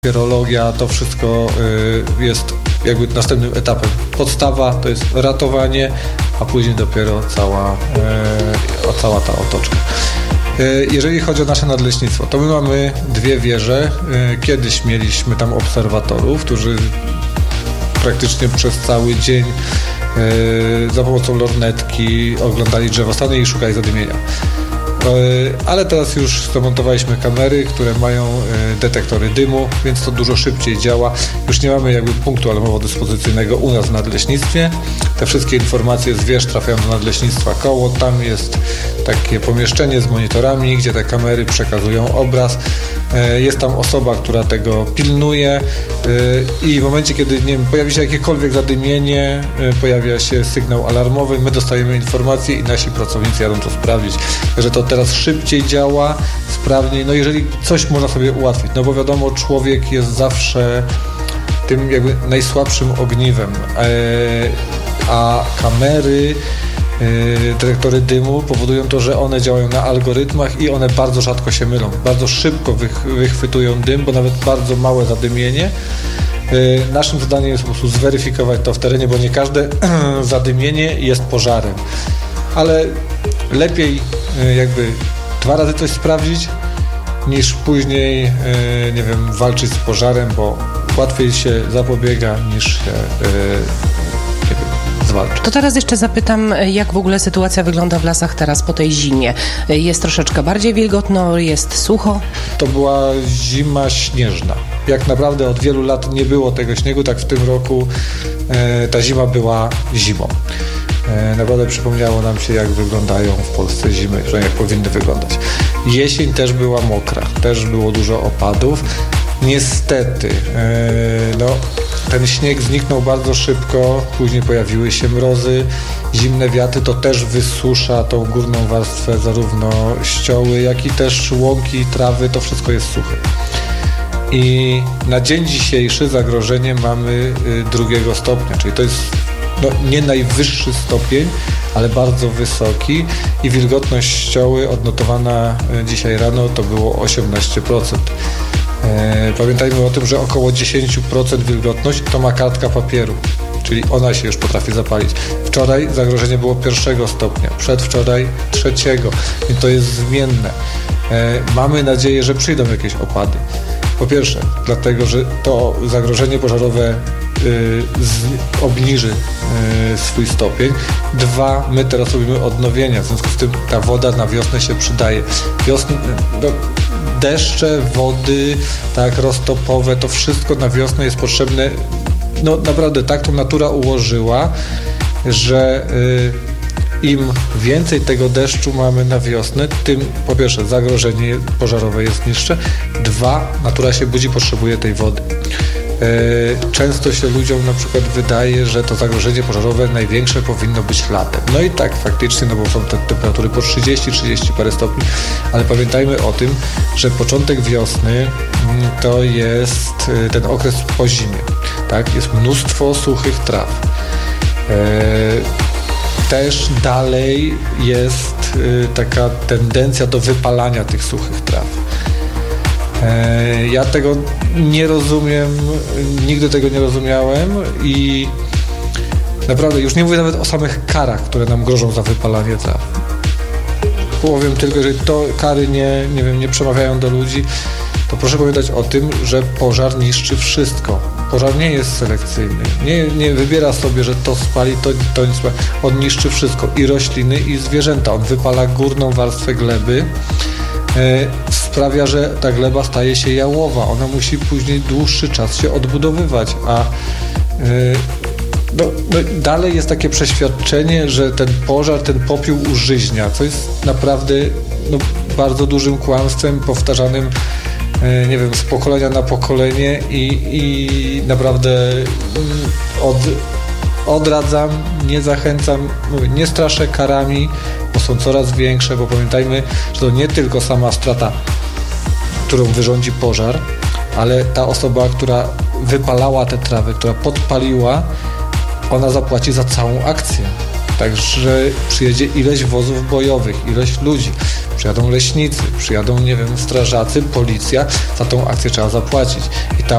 Papierologia, to wszystko jest jakby następnym etapem. Podstawa to jest ratowanie, a później dopiero cała ta otoczka. Jeżeli chodzi o nasze nadleśnictwo, to my mamy 2 wieże. Kiedyś mieliśmy tam obserwatorów, którzy praktycznie przez cały dzień za pomocą lornetki oglądali drzewostany i szukali zadymienia. Ale teraz już zamontowaliśmy kamery, które mają detektory dymu, więc to dużo szybciej działa. Już nie mamy jakby punktu alarmowo-dyspozycyjnego u nas w nadleśnictwie. Te wszystkie informacje z wież trafiają do nadleśnictwa koło. Tam jest takie pomieszczenie z monitorami, gdzie te kamery przekazują obraz. Jest tam osoba, która tego pilnuje i w momencie, kiedy nie wiem, pojawi się jakiekolwiek zadymienie, pojawia się sygnał alarmowy, my dostajemy informację i nasi pracownicy jadą to sprawdzić. Także to teraz szybciej działa, sprawniej, no jeżeli coś można sobie ułatwić, no bo wiadomo, człowiek jest zawsze tym jakby najsłabszym ogniwem, a kamery, detektory dymu powodują to, że one działają na algorytmach i one bardzo rzadko się mylą. Bardzo szybko wychwytują dym, bo nawet bardzo małe zadymienie. Naszym zadaniem jest po prostu zweryfikować to w terenie, bo nie każde zadymienie jest pożarem. Ale lepiej jakby 2 razy coś sprawdzić, niż później, nie wiem, walczyć z pożarem, bo łatwiej się zapobiega niż się zwalcza. To teraz jeszcze zapytam, jak w ogóle sytuacja wygląda w lasach teraz po tej zimie. Jest troszeczkę bardziej wilgotno, jest sucho? To była zima śnieżna. Jak naprawdę od wielu lat nie było tego śniegu, tak w tym roku ta zima była zimą. Naprawdę przypomniało nam się, jak wyglądają w Polsce zimy, że jak powinny wyglądać. Jesień też była mokra, też było dużo opadów. Niestety, ten śnieg zniknął bardzo szybko, później pojawiły się mrozy, zimne wiatry, to też wysusza tą górną warstwę, zarówno ścioły, jak i też łąki, trawy, to wszystko jest suche. I na dzień dzisiejszy zagrożenie mamy 2 stopnia, czyli to jest nie najwyższy stopień, ale bardzo wysoki i wilgotność ścioły odnotowana dzisiaj rano to było 18%. Pamiętajmy o tym, że około 10% wilgotność to ma kartka papieru, czyli ona się już potrafi zapalić. Wczoraj zagrożenie było 1 stopnia, przedwczoraj 3 i to jest zmienne. Mamy nadzieję, że przyjdą jakieś opady. Po pierwsze, dlatego, że to zagrożenie pożarowe obniży swój stopień. 2, my teraz robimy odnowienia, w związku z tym ta woda na wiosnę się przydaje. Deszcze, wody, tak, roztopowe, to wszystko na wiosnę jest potrzebne. No naprawdę tak to natura ułożyła, że im więcej tego deszczu mamy na wiosnę, tym po pierwsze zagrożenie pożarowe jest niższe, 2, natura się budzi, potrzebuje tej wody. Często się ludziom na przykład wydaje, że to zagrożenie pożarowe największe powinno być latem. No i tak faktycznie, no bo są te temperatury po 30 parę stopni, ale pamiętajmy o tym, że początek wiosny to jest ten okres po zimie, tak? Jest mnóstwo suchych traw. Też dalej jest taka tendencja do wypalania tych suchych traw. Ja tego nie rozumiem, nigdy tego nie rozumiałem i naprawdę już nie mówię nawet o samych karach, które nam grożą za wypalanie traw. Powiem tylko, jeżeli to kary nie przemawiają do ludzi, to proszę pamiętać o tym, że pożar niszczy wszystko. Pożar nie jest selekcyjny. Nie wybiera sobie, że to spali, to nic spali. On niszczy wszystko. I rośliny, i zwierzęta. On wypala górną warstwę gleby. Sprawia, że ta gleba staje się jałowa. Ona musi później dłuższy czas się odbudowywać, a dalej jest takie przeświadczenie, że ten pożar, ten popiół użyźnia, co jest naprawdę bardzo dużym kłamstwem powtarzanym z pokolenia na pokolenie i naprawdę odradzam, nie zachęcam, nie straszę karami, bo są coraz większe, bo pamiętajmy, że to nie tylko sama strata, którą wyrządzi pożar, ale ta osoba, która wypalała te trawy, która podpaliła, ona zapłaci za całą akcję. Także przyjedzie ileś wozów bojowych, ileś ludzi, przyjadą leśnicy, przyjadą, strażacy, policja, za tą akcję trzeba zapłacić. I ta